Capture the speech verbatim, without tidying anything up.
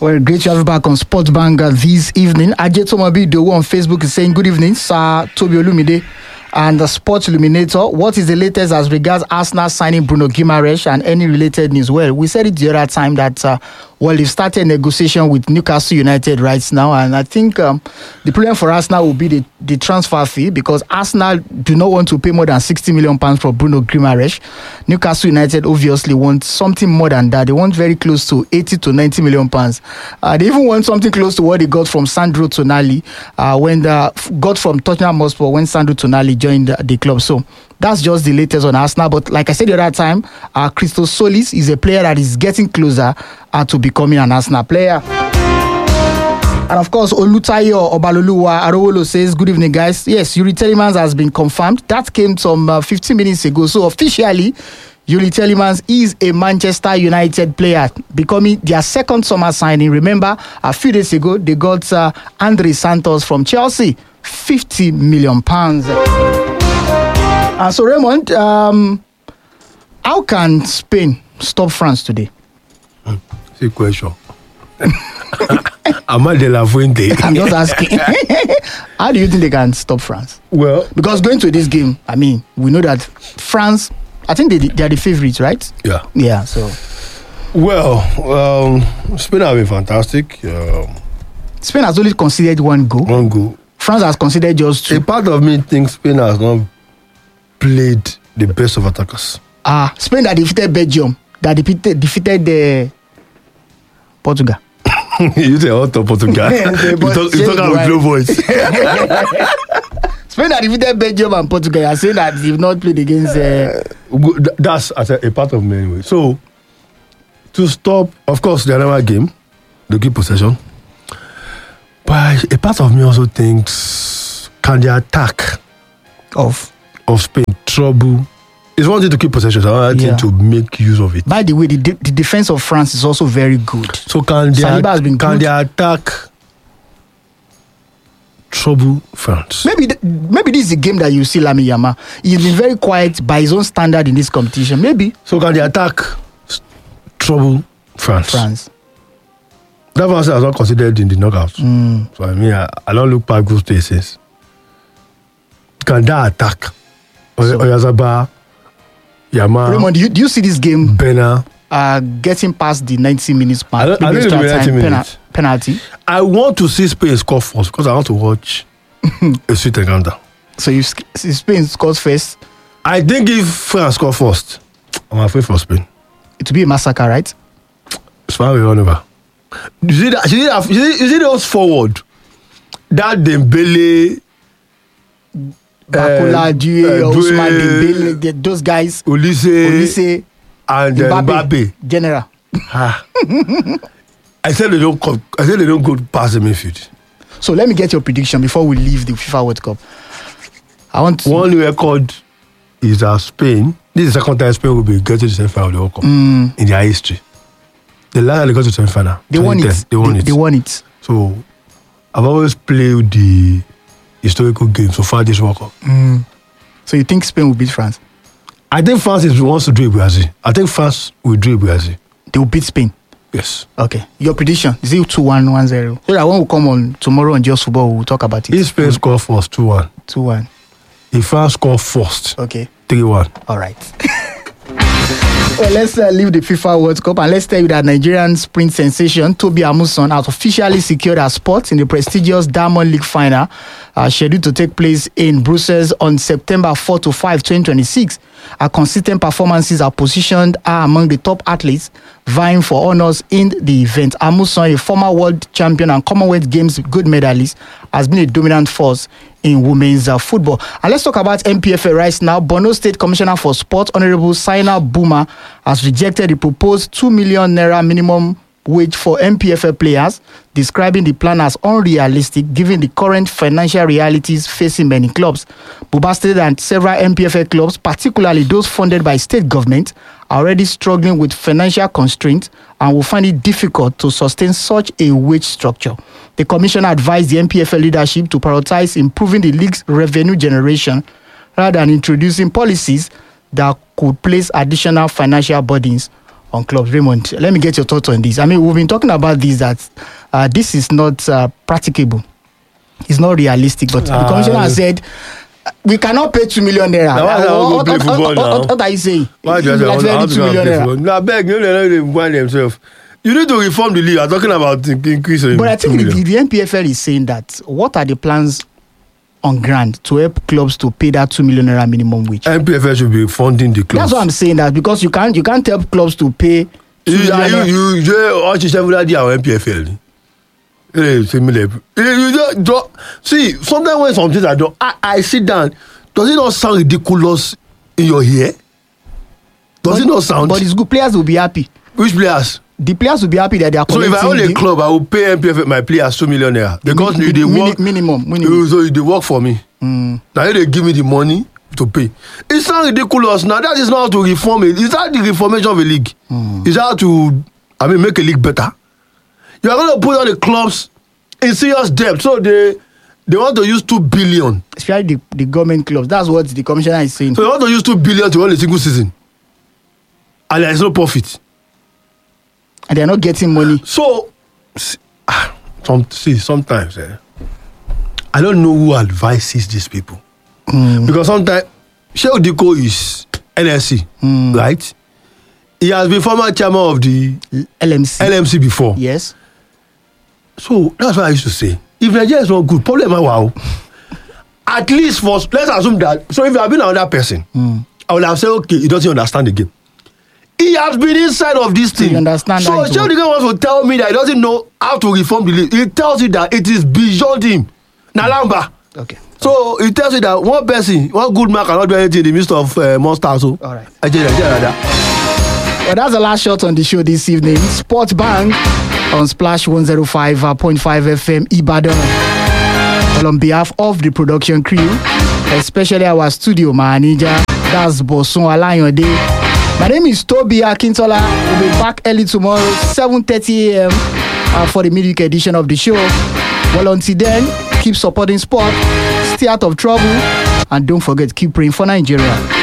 Well, great to have you back on Sports Banger this evening. Ajetomobi Dowo on Facebook is saying, good evening, Sir Tobi Olumide and the Sports Illuminator. What is the latest as regards Arsenal signing Bruno Guimaraes and any related news? Well, we said it the other time that, uh, well, they've started negotiation with Newcastle United right now, and I think um, the problem for Arsenal will be the, the transfer fee, because Arsenal do not want to pay more than sixty million pounds for Bruno Guimaraes. Newcastle United obviously want something more than that. They want very close to eighty to ninety million pounds. Uh, they even want something close to what they got from Sandro Tonali uh, when the, got from Tottenham Hotspur when Sandro Tonali joined the, the club. So that's just the latest on Arsenal. But like I said the other time, uh, Christos Solis is a player that is getting closer uh, to becoming an Arsenal player. And of course, Olutayo Obaloluwa Arowolo says, good evening, guys. Yes, Yuri Telemans has been confirmed. That came some uh, fifteen minutes ago. So officially, Yuri Telemans is a Manchester United player, becoming their second summer signing. Remember, a few days ago, they got uh, Andre Santos from Chelsea, fifty million pounds. And so, Raymond, um, how can Spain stop France today? Mm, it's a question. Amad de la Fuente. I'm just asking. How do you think they can stop France? Well, because going to this game, I mean, we know that France, I think they, they are the favorites, right? Yeah. Yeah, so. Well, um, Spain have been fantastic. Um, Spain has only conceded one goal. One goal. France has conceded just two. A part of me thinks Spain has not played the best of attackers. Ah, Spain that defeated Belgium, that defeated, defeated the Portugal. You say out of Portugal. You talk, you talk out with low voice. Spain that defeated Belgium and Portugal. I say that they've not played against. Uh... Uh, that's as a, a part of me anyway. So to stop, of course, the other game, they keep possession. But a part of me also thinks, can the attack of of Spain trouble? It's one thing to keep possession, it's another yeah. thing to make use of it. By the way, the, de- the defense of France is also very good. So can the, Saliba has been can good. the attack trouble France? Maybe th- maybe this is a game that you see Lamine Yamal. He's been very quiet by his own standard in this competition. Maybe. So can the attack trouble France? France. That France has not considered in the knockouts. Mm. So I mean, I, I don't look past those places. Can that attack? So, Oyazaba, Yamal, Raymond, do you, do you see this game Bena uh, getting past the ninety minutes mark? I don't, I don't extra even ninety time minutes. Pena- penalty. I want to see Spain score first because I want to watch a sweet encounter. So you sk- Spain scores first. I think if France score first, I'm afraid for Spain. It will be a massacre, right? Spain will run over. You see that? You see, that, you see, you see those forward? That Dembele, Bakola, uh, Due, uh, Ousmane Due, Dembele, the- those guys. Olise, Olise, and uh, Mbappe, Mbappe. General. Ah. I said they don't. Come, I said they don't go past the midfield. So let me get your prediction before we leave the FIFA World Cup. I want to, One record is that Spain. This is the second time Spain will be getting to the semi-final of the World Cup mm, in their history. The last time they got to the semi-final, they won twenty ten, it. They won they, it. They won it. So I've always played the historical game so far this World Cup. Mm. So you think Spain will beat France? I think France is, wants to do it Brazil. I think France will do it Brazil. They will beat Spain. Yes. Okay. Your prediction is it two one, one zero? So that when we come on tomorrow on Just Football, we'll talk about it. If Spain score first, two one. two one. If France score first, Okay. three one. All right. Well, let's uh, leave the FIFA World Cup and let's tell you that Nigerian sprint sensation Tobi Amusan has officially secured a spot in the prestigious Diamond League final uh, scheduled to take place in Brussels on September fourth to fifth, twenty twenty-six. Her consistent performances are positioned her among the top athletes vying for honors in the event. Amusan, a former world champion and Commonwealth Games gold medalist, has been a dominant force in women's uh, football. And let's talk about N P F L right now. Borno State Commissioner for Sport, Honorable Saina Buma, has rejected the proposed two million naira minimum wage for N P F L players, describing the plan as unrealistic given the current financial realities facing many clubs. Buba stated that several N P F L clubs, particularly those funded by state government, are already struggling with financial constraints and will find it difficult to sustain such a wage structure. The commissioner advised the N P F L leadership to prioritize improving the league's revenue generation rather than introducing policies that could place additional financial burdens on clubs. Raymond, let me get your thoughts on this. I mean, we've been talking about this, that uh, this is not uh, practicable. It's not realistic, but ah, the commissioner has said we cannot pay two million naira. Now, uh, what, what, what, what, what, what are you saying? Why do you like say two million naira? Now, beg, you know, they want themselves. You need to reform the league. I'm talking about increasing. But I think the, the N P F L is saying that what are the plans on ground to help clubs to pay that two million naira minimum wage? N P F L should be funding the clubs. That's what I'm saying, that because you can't you can't help clubs to pay. You you you you watch the N P F L. You just don't see. Sometimes when some things I do, I, I sit down. Does it not sound ridiculous in your ear? Does but, it not sound? But it's good. Players will be happy. Which players? The players will be happy that they are. So if I own a club, I will pay N P F L my players two million naira because mi- they mi- work minimum. minimum. So they work for me. Mm. Now they give me the money to pay. It sounds ridiculous. Now that is not how to reform it. Is that the reformation of a league? Mm. Is how to, I mean, make a league better. You are going to put all the clubs in serious debt, so they they want to use two billion. Especially the, the government clubs. That's what the commissioner is saying. So they want to use two billion to run a single season, and there is no profit. And they are not getting money. So, some see sometimes eh, I don't know who advises these people Mm. because sometimes Sheikh Diko is N S C, Mm. right? He has been former chairman of the L M C. L M C before. Yes. So that's what I used to say. If Nigeria is not good, problem is wow. At least for let's assume that. So if you have been another person, Mm. I would have said, okay, he doesn't understand the game. He has been inside of this thing. You understand so that Sheikh Diko wants to tell me that he doesn't know how to reform the league. He tells you that it is beyond him. Nalamba. Okay. So he tells you that one person, one good man cannot do anything in the midst of uh, monsters. So. All right. I just, I just, I just. Well, that's the last shot on the show this evening. Sports Bank on Splash one oh five point five F M Ibadan. Well, on behalf of the production crew, especially our studio manager, that's Bosun Alayonde. My name is Toby Akintola. We'll be back early tomorrow, seven thirty a.m. Uh, for the midweek edition of the show. Well, until then, keep supporting sport, stay out of trouble, and don't forget, keep praying for Nigeria.